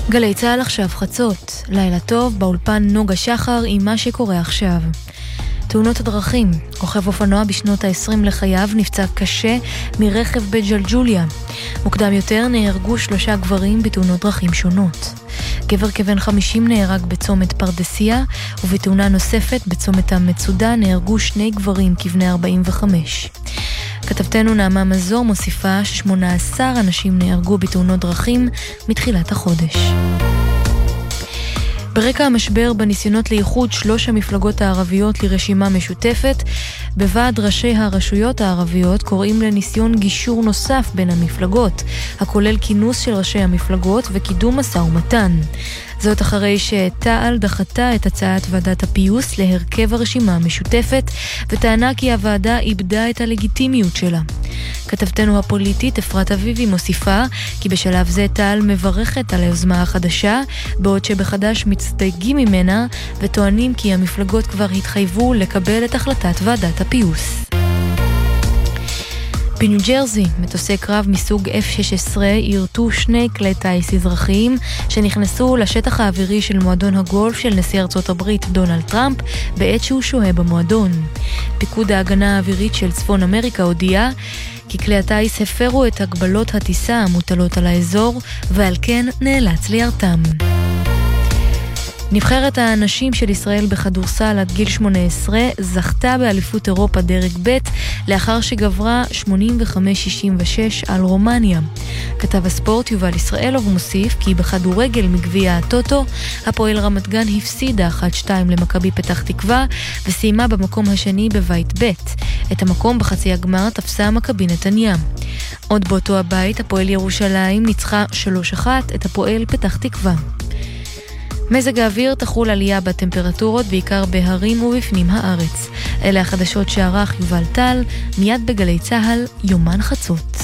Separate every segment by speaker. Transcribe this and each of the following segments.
Speaker 1: גלי צהל עכשיו חצות, לילה טוב, באולפן נוגה שחר עם מה שקורה עכשיו. תאונות הדרכים, רוכב אופנוע בשנות ה-20 לחייו נפצע קשה מרכב בג'לג'וליה. מוקדם יותר נהרגו 3 גברים בתאונות דרכים שונות. גבר כבן 50 נהרג בצומת פרדסיה, ובתאונה נוספת בצומת המצודה נהרגו 2 גברים כבני 45. כתבתנו נעמה מזור מוסיפה ש18 אנשים נהרגו בתאונות דרכים מתחילת החודש. ברקע המשבר בניסיונות לאיחוד 3 המפלגות הערביות לרשימה משותפת, בוועד ראשי הרשויות הערביות קוראים לניסיון גישור נוסף בין המפלגות, הכולל כינוס של ראשי המפלגות וקידום משא ומתן. זאת אחרי שתע"ל דחתה את הצעת ועדת הפיוס להרכב הרשימה המשותפת, וטענה כי הוועדה איבדה את הלגיטימיות שלה. כתבתנו הפוליטית אפרת אביבי מוסיפה כי בשלב זה תע"ל מברכת על היוזמה החדשה, בעוד שבחדש מצטייגים ממנה וטוענים כי המפלגות כבר התחייבו לקבל את החלטת ועדת הפיוס. בניו ג'רזי, מטוסי קרב מסוג F-16 ירטו 2 כלי טייס אזרחיים שנכנסו לשטח האווירי של מועדון הגולף של נשיא ארצות הברית דונלד טראמפ בעת שהוא שוהה במועדון. פיקוד ההגנה האווירית של צפון אמריקה הודיע כי כלי הטייס הפרו את הגבלות הטיסה המוטלות על האזור ועל כן נאלץ לירתם. נבחרת הנשים של ישראל בכדורסל עד גיל 18 זכתה באליפות אירופה דרג ב' לאחר שגברה 85-66 על רומניה. כתב הספורט יובל ישראלוב מוסיף כי בכדורגל מגביע הטוטו הפועל רמת גן הפסידה 1-2 למכבי פתח תקווה וסיימה במקום השני בבית ב'. את המקום בחצי הגמר תפסה מכבי נתניה. עוד באותו הבית הפועל ירושלים ניצחה 3-1 את הפועל פתח תקווה. מזג האוויר תחול עלייה בטמפרטורות בעיקר בהרים ובפנים הארץ. אלה החדשות שערך יובל טל, מיד בגלי צהל, יומן חצות.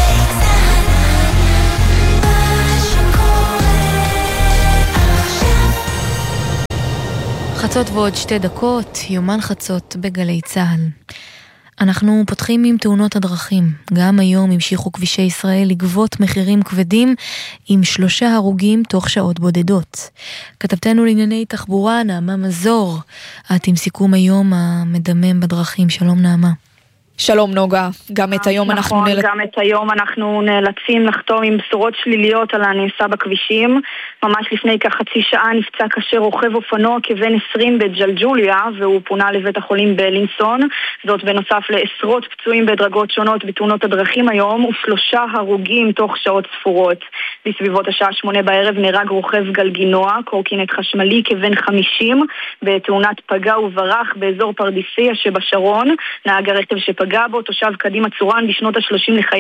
Speaker 1: חצות ועוד 2 דקות, יומן חצות בגלי צהל. אנחנו פותחים עם תאונות הדרכים. גם היום המשיכו כבישי ישראל לגבות מחירים כבדים עם 3 הרוגים תוך שעות בודדות. כתבתנו לענייני תחבורה נעמה מזור. את עם סיכום היום המדמם בדרכים. שלום נעמה.
Speaker 2: שלום נוגה, גם את היום אנחנו נאלצים לחתום עם בשורות שליליות על הנעשה בכבישים. ממש לפני כחצי שעה נפצע קשה רוכב אופנוע כבן 20 בג'לג'וליה והוא פונה לבית החולים בלינסון. זאת בנוסף לעשרות פצועים בדרגות שונות בתאונות הדרכים היום ו3 הרוגים תוך שעות ספורות. בסביבות השעה 8 בערב נהרג רוכב גלגינוע, קורקינט חשמלי כבן 50 בתאונת פגע וברח באזור פרדסיה שבשרון. נהג הרכב שפגע בו תושב קדימה צורן בשנות ה-30 לחייו